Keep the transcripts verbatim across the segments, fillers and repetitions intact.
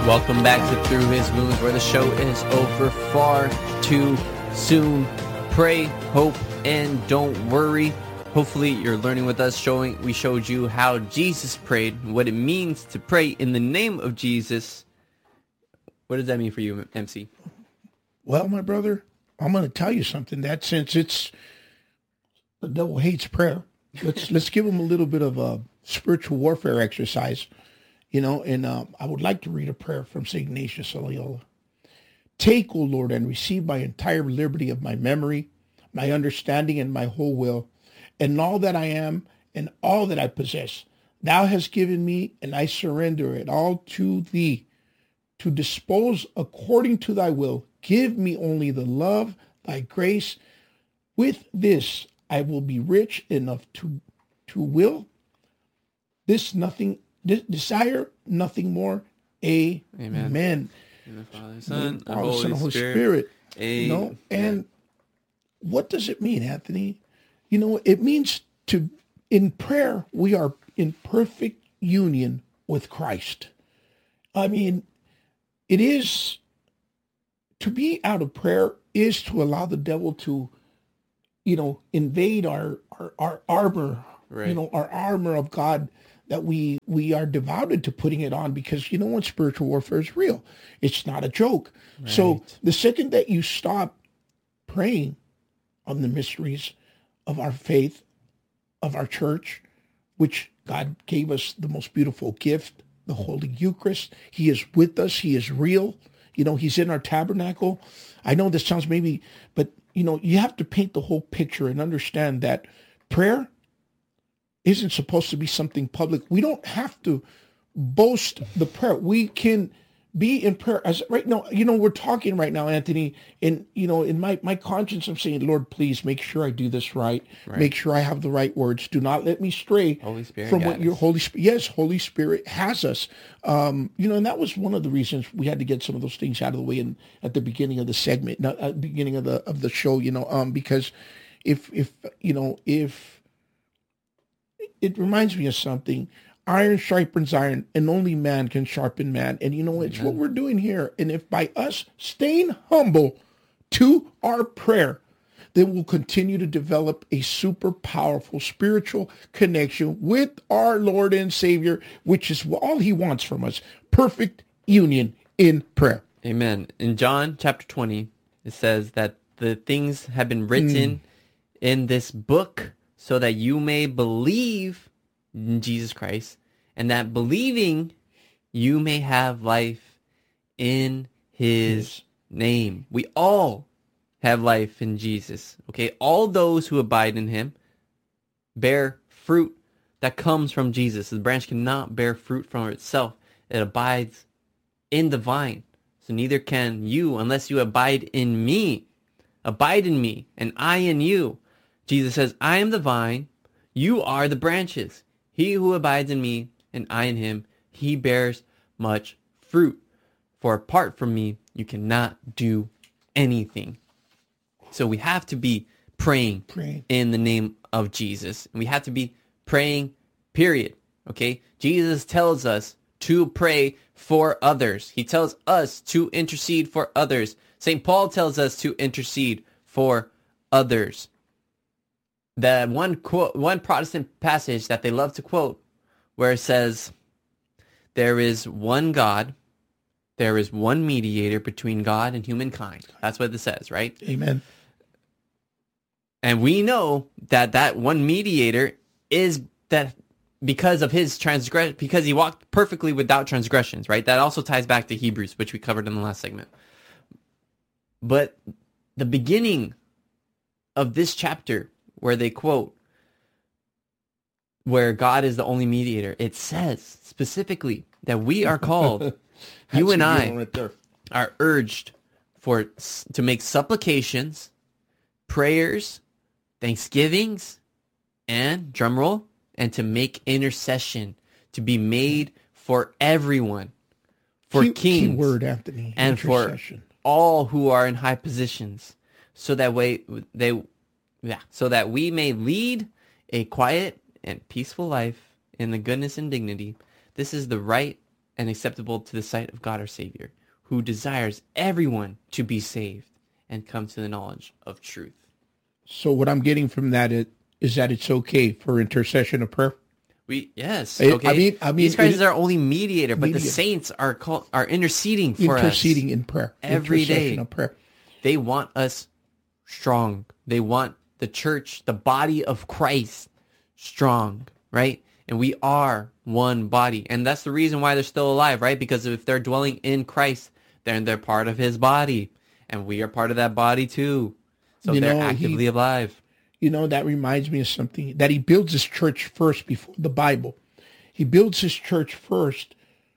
Welcome back to Through His Wounds, where the show is over far too soon. Pray, hope, and don't worry. Hopefully you're learning with us. Showing we showed you how Jesus prayed, what it means to pray in the name of Jesus. What does that mean for you, M C? Well, my brother, I'm going to tell you something. That since it's the devil hates prayer, let's let's give him a little bit of a spiritual warfare exercise. You know, and um, I would like to read a prayer from Saint Ignatius of Loyola. Take, O Lord, and receive my entire liberty of my memory, my understanding, and my whole will, and all that I am and all that I possess. Thou hast given me, and I surrender it all to thee, to dispose according to thy will. Give me only the love, thy grace. With this I will be rich enough to, to will this nothing De- desire nothing more. Amen. Amen. In the Father, Son, and Holy, Holy, Holy Spirit. Spirit. Amen. You know, and what does it mean, Anthony? You know, it means to, in prayer, we are in perfect union with Christ. I mean, it is, to be out of prayer is to allow the devil to, you know, invade our, our, our armor, right. you know, our armor of God, that we we are devoted to putting it on, because you know what, spiritual warfare is real. It's not a joke. Right. So the second that you stop praying on the mysteries of our faith, of our church, which God gave us the most beautiful gift, the Holy Eucharist. He is with us. He is real. You know, he's in our tabernacle. I know this sounds maybe, but you know, you have to paint the whole picture and understand that prayer isn't supposed to be something public. We don't have to boast the prayer. We can be in prayer as right now. You know, we're talking right now, Anthony, and you know, in my, my conscience, I'm saying, Lord, please make sure I do this right. right. Make sure I have the right words. Do not let me stray Holy Spirit from what your Holy Spirit, yes, Holy Spirit has us. Um, you know, and that was one of the reasons we had to get some of those things out of the way in, at the beginning of the segment, not at the beginning of the, of the show, you know, um, because if, if, you know, if, it reminds me of something. Iron sharpens iron, and only man can sharpen man. And you know, it's Amen. What we're doing here. And if by us staying humble to our prayer, then we'll continue to develop a super powerful spiritual connection with our Lord and Savior, which is all he wants from us. Perfect union in prayer. Amen. In John chapter twenty, it says that the things have been written mm. in this book, so that you may believe in Jesus Christ, and that believing you may have life in his yes. name. We all have life in Jesus. Okay, all those who abide in him bear fruit that comes from Jesus. The branch cannot bear fruit from itself. It abides in the vine. So neither can you unless you abide in me. Abide in me, and I in you. Jesus says, I am the vine, you are the branches. He who abides in me, and I in him, he bears much fruit. For apart from me, you cannot do anything. So we have to be praying Pray. in the name of Jesus. And we have to be praying, period. Okay? Jesus tells us to pray for others. He tells us to intercede for others. Saint Paul tells us to intercede for others. The one quote, one Protestant passage that they love to quote, where it says, there is one God, there is one mediator between God and humankind. That's what it says, right? Amen. And we know that that one mediator is that because of his transgress, because he walked perfectly without transgressions, right? That also ties back to Hebrews, which we covered in the last segment. But the beginning of this chapter, where they quote, where God is the only mediator, it says specifically that we are called, you and I right are urged for to make supplications, prayers, thanksgivings, and drumroll, and to make intercession, to be made for everyone, for key, kings, key word, Anthony, and for all who are in high positions, so that way they, yeah, so that we may lead a quiet and peaceful life in the goodness and dignity. This is the right and acceptable to the sight of God our Savior, who desires everyone to be saved and come to the knowledge of truth. So what I'm getting from that is, is that it's okay for intercession of prayer. We yes, I- okay. I mean- I mean, Jesus Christ it- is our only mediator, but the Mediator. saints are called, are interceding for Interceding us in prayer. every Intercession day. of prayer. They want us strong. They want the church, the body of Christ, strong, right? And we are one body. And that's the reason why they're still alive, right? Because if they're dwelling in Christ, then they're part of his body. And we are part of that body too. So You they're know, he- actively alive. You know, that reminds me of something, that he builds his church first before the Bible. He builds his church first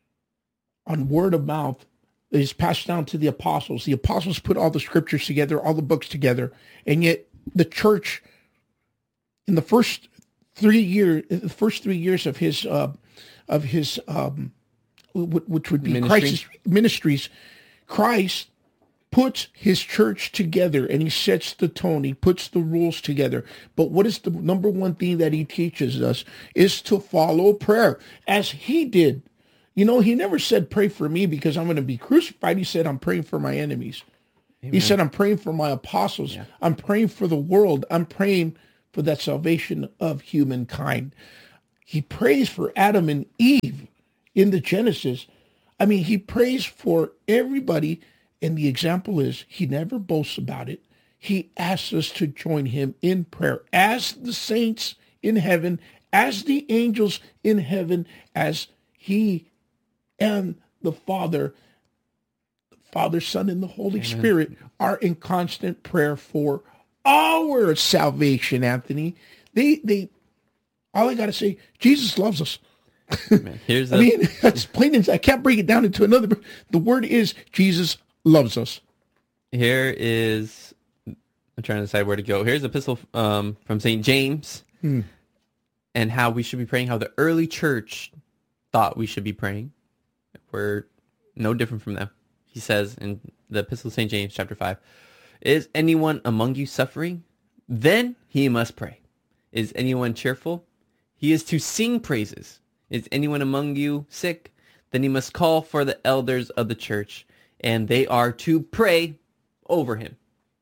on word of mouth that is passed down to the apostles. The apostles put all the scriptures together, all the books together, and yet the church, in the first three years, the first three years of his uh, of his um, wh- which would be Ministry. Christ's ministries, Christ puts his church together and he sets the tone. He puts the rules together. But what is the number one thing that he teaches us is to follow prayer as he did. You know, he never said, pray for me because I'm going to be crucified. He said, I'm praying for my enemies. He said, I'm praying for my apostles. Yeah. I'm praying for the world. I'm praying for that salvation of humankind. He prays for Adam and Eve in the Genesis. I mean, he prays for everybody. And the example is he never boasts about it. He asks us to join him in prayer as the saints in heaven, as the angels in heaven, as he and the Father, the Father, Son, and the Holy Amen. Spirit are in constant prayer for our salvation, Anthony. They, they, all I got to say, Jesus loves us. Man, here's I a, mean, that's plain as I can't break it down into another. The word is Jesus loves us. here is, I'm trying to decide where to go. Here's an epistle um, from Saint James Hmm. and how we should be praying, how the early church thought we should be praying. We're no different from them. He says in the epistle of Saint James, chapter five, is anyone among you suffering? Then he must pray. Is anyone cheerful? He is to sing praises. Is anyone among you sick? Then he must call for the elders of the church, and they are to pray over him.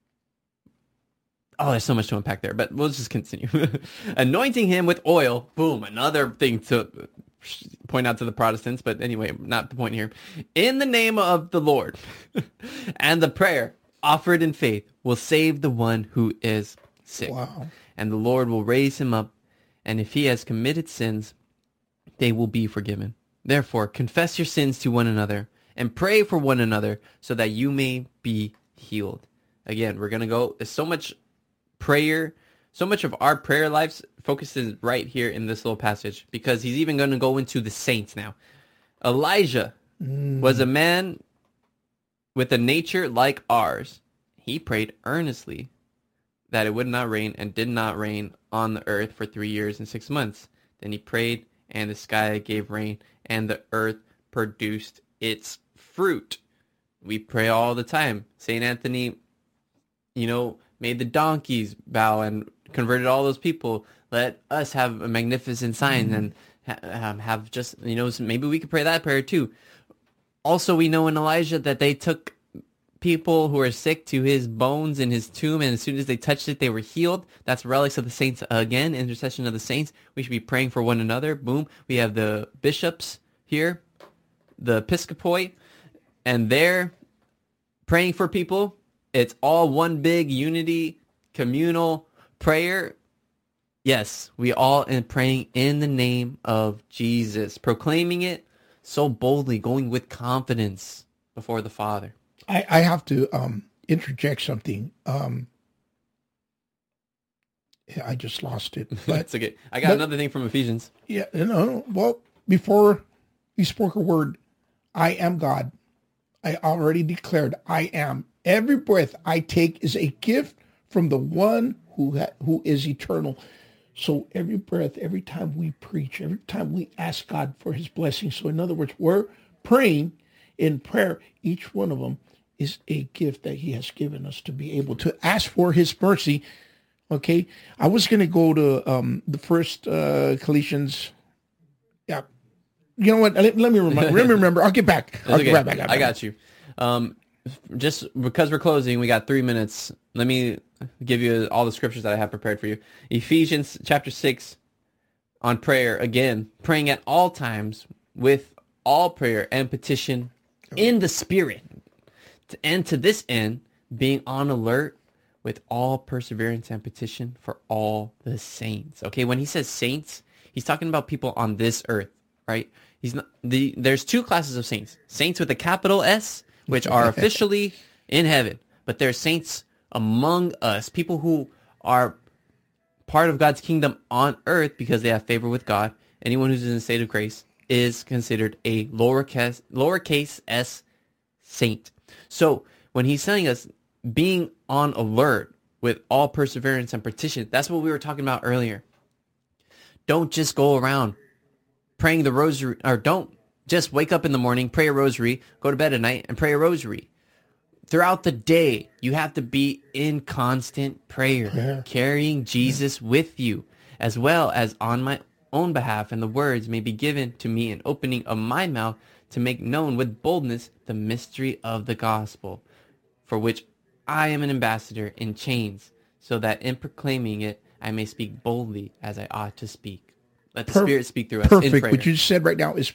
Oh, there's so much to unpack there, but we'll just continue. Anointing him with oil. Boom, another thing to point out to the Protestants, but anyway, not the point here. In the name of the Lord. And the prayer offered in faith will save the one who is sick. Wow. And the Lord will raise him up, and if he has committed sins, they will be forgiven. Therefore, confess your sins to one another and pray for one another so that you may be healed. Again, we're going to go, there's so much prayer, so much of our prayer lives focuses right here in this little passage, because he's even going to go into the saints now. Elijah Mm. was a man with a nature like ours. He prayed earnestly that it would not rain, and did not rain on the earth for three years and six months. Then he prayed, and the sky gave rain, and the earth produced its fruit. We pray all the time. Saint Anthony, you know, made the donkeys bow and converted all those people. Let us have a magnificent sign mm-hmm. and ha- have just, you know, maybe we could pray that prayer too. Also, we know in Elijah that they took people who are sick to his bones in his tomb, and as soon as they touched it, they were healed. That's relics of the saints again, intercession of the saints. We should be praying for one another. Boom. We have the bishops here, the episcopoi, and they're praying for people. It's all one big unity, communal prayer. Yes, we all are praying in the name of Jesus, proclaiming it so boldly, going with confidence before the Father. I, I have to um, interject something. Um, yeah, I just lost it. But it's okay. I got but, another thing from Ephesians. Yeah, no. Well, before you spoke a word, I am God. I already declared I am. Every breath I take is a gift from the one who ha- who is eternal. So every breath, every time we preach, every time we ask God for his blessing. So in other words, we're praying in prayer. Each one of them is a gift that he has given us to be able to ask for his mercy. Okay. I was going to go to um, the first uh, Colossians. Yeah. you know what? Let, let me remind, let me remember. I'll get back. I'll Okay. get right back. I got you. Um, just because we're closing, we got three minutes. Let me give you all the scriptures that I have prepared for you. Ephesians chapter six on prayer. Again, praying at all times with all prayer and petition in the Spirit. And to this end, being on alert with all perseverance and petition for all the saints. Okay, when he says saints, he's talking about people on this earth, right? He's not the there's two classes of saints. Saints with a capital S, which are officially in heaven, but there's saints among us, people who are part of God's kingdom on earth because they have favor with God. Anyone who's in a state of grace is considered a lowercase lowercase s saint. So when he's telling us being on alert with all perseverance and petition, that's what we were talking about earlier. Don't just go around praying the rosary, or don't just wake up in the morning, pray a rosary, go to bed at night and pray a rosary. Throughout the day, you have to be in constant prayer, prayer. carrying Jesus with you, as well as on my own behalf, and the words may be given to me in opening of my mouth to make known with boldness the mystery of the gospel, for which I am an ambassador in chains, so that in proclaiming it, I may speak boldly as I ought to speak. Let the Perf- Spirit speak through us Perfect. in prayer. What you just said right now is